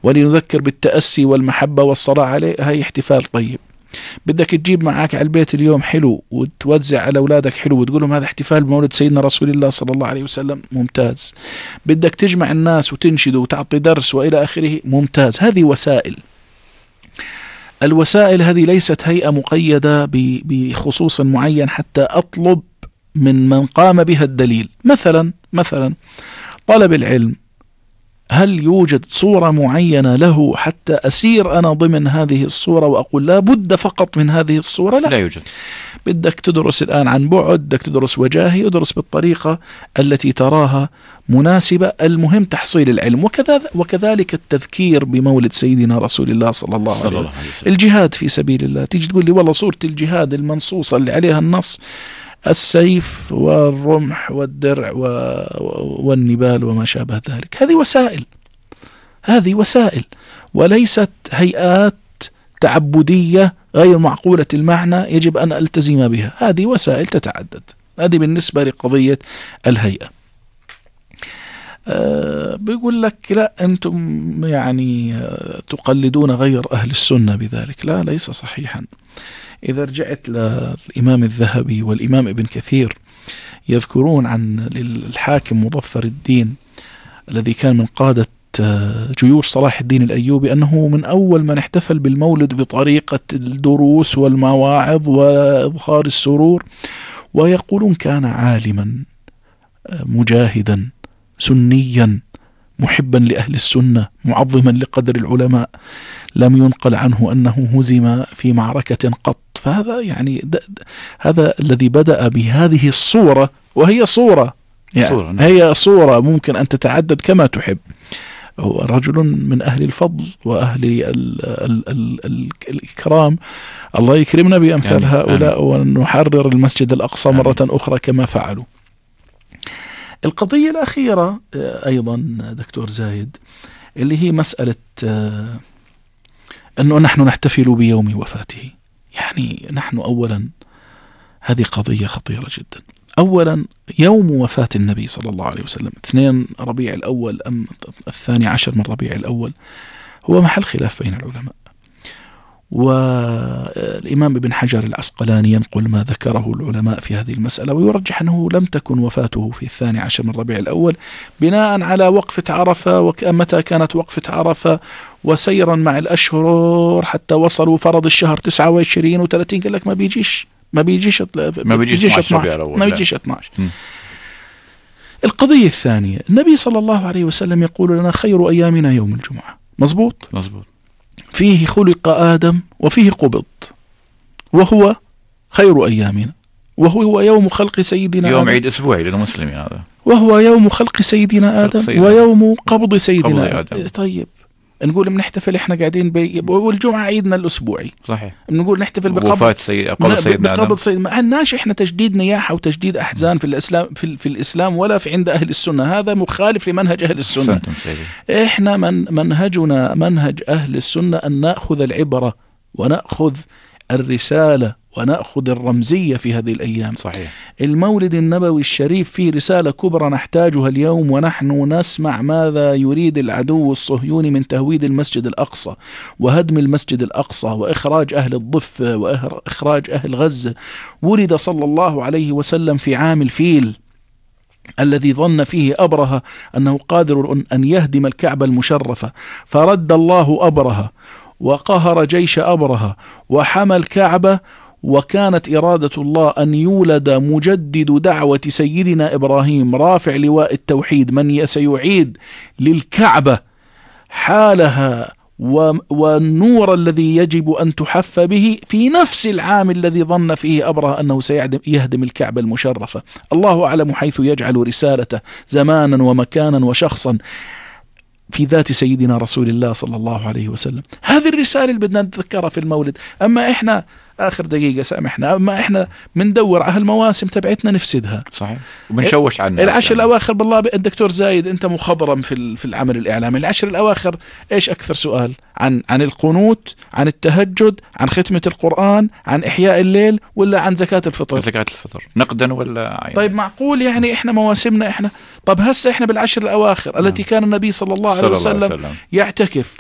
ولنذكر بالتأسي والمحبة والصلاة عليه، هاي احتفال طيب. بدك تجيب معك على البيت اليوم حلو وتوزع على أولادك حلو وتقول لهم هذا احتفال بمولد سيدنا رسول الله صلى الله عليه وسلم، ممتاز. بدك تجمع الناس وتنشد وتعطي درس وإلى آخره، ممتاز. هذه وسائل. الوسائل هذه ليست هيئة مقيدة بخصوص معين حتى أطلب من قام بها الدليل. مثلا طلب العلم، هل يوجد صورة معينة له حتى أسير أنا ضمن هذه الصورة وأقول لا بد فقط من هذه الصورة؟ لا يوجد. بدك تدرس الآن عن بعد، بدك تدرس وجاهي، ادرس بالطريقة التي تراها مناسبة، المهم تحصيل العلم. وكذلك التذكير بمولد سيدنا رسول الله صلى الله عليه وسلم. الجهاد في سبيل الله، تيجي تقول لي والله صورة الجهاد المنصوصة اللي عليها النص السيف والرمح والدرع والنبال وما شابه ذلك، هذه وسائل وليست هيئات تعبدية غير معقولة المعنى يجب أن ألتزم بها. هذه وسائل تتعدد. هذه بالنسبة لقضية الهيئة. بيقول لك لا أنتم يعني تقلدون غير أهل السنة بذلك. لا، ليس صحيحا. إذا رجعت للإمام الذهبي والإمام ابن كثير يذكرون عن الحاكم مظفر الدين الذي كان من قادة جيوش صلاح الدين الأيوبي أنه من أول من احتفل بالمولد بطريقة الدروس والمواعظ وإظهار السرور، ويقولون كان عالما مجاهدا سنيا محبا لأهل السنة معظما لقدر العلماء، لم ينقل عنه أنه هزم في معركة قط. فهذا يعني هذا الذي بدأ بهذه الصورة، وهي صورة يعني هي صورة ممكن أن تتعدد كما تحب. هو رجل من أهل الفضل وأهل الإكرام، الله يكرمنا بأمثال هؤلاء ونحرر المسجد الأقصى مرة أخرى كما فعلوا. القضية الأخيرة أيضا دكتور زايد اللي هي مسألة أنه نحن نحتفل بيوم وفاته. يعني نحن أولا هذه قضية خطيرة جدا. أولا يوم وفاة النبي صلى الله عليه وسلم 2 ربيع الأول أم 12 من ربيع الأول هو محل خلاف بين العلماء. والإمام ابن حجر العسقلاني ينقل ما ذكره العلماء في هذه المسألة ويرجح أنه لم تكن وفاته في 12 من ربيع الأول بناء على وقفة عرفة ومتى كانت وقفة عرفة وسيرا مع الأشهر حتى وصلوا فرض الشهر 29 و30. قال لك ما بيجيش 12. القضية الثانية، النبي صلى الله عليه وسلم يقول لنا خير أيامنا يوم الجمعة. مزبوط. فيه خلق آدم وفيه قبض، وهو خير أيامنا، وهو يوم خلق سيدنا يوم آدم. عيد أسبوعي للمسلمين هذا، وهو يوم خلق سيدنا آدم ويوم قبض سيدنا آدم. طيب نقول بنحتفل احنا قاعدين والجمعة عيدنا الأسبوعي. صحيح. نقول نحتفل بقبض سيدنا ما عندناش احنا تجديد نياحة وتجديد أحزان في الإسلام في الإسلام ولا في عند أهل السنة. هذا مخالف لمنهج أهل السنة. احنا منهجنا منهج أهل السنة أن نأخذ العبرة ونأخذ الرسالة ونأخذ الرمزية في هذه الأيام. صحيح. المولد النبوي الشريف فيه رسالة كبرى نحتاجها اليوم، ونحن نسمع ماذا يريد العدو الصهيوني من تهويد المسجد الأقصى وهدم المسجد الأقصى وإخراج أهل الضفة وإخراج أهل غزة. ولد صلى الله عليه وسلم في عام الفيل الذي ظن فيه أبرهة أنه قادر أن يهدم الكعبة المشرفة، فرد الله أبرهة وقهر جيش أبرهة وحمى الكعبة، وكانت إرادة الله أن يولد مجدد دعوة سيدنا إبراهيم رافع لواء التوحيد، من سيعيد للكعبة حالها والنور الذي يجب أن تحف به في نفس العام الذي ظن فيه أبرهة أنه سيهدم الكعبة المشرفة. الله أعلم حيث يجعل رسالته زمانا ومكانا وشخصا في ذات سيدنا رسول الله صلى الله عليه وسلم. هذه الرسالة اللي بدنا نتذكرها في المولد. أما إحنا آخر دقيقة سامحنا، أما إحنا مندور على المواسم تبعتنا نفسدها. صحيح. وبنشوش عنها. العشر الأواخر بالله الدكتور زايد أنت مخضرم في العمل الإعلامي. العشر الأواخر إيش أكثر سؤال؟ عن القنوت، عن التهجد، عن ختمة القرآن، عن إحياء الليل، ولا عن زكاة الفطر؟ زكاة الفطر نقدا ولا عين؟ طيب معقول يعني إحنا مواسمنا إحنا؟ طب هسه إحنا بالعشر الأواخر التي كان النبي صلى الله عليه وسلم يعتكف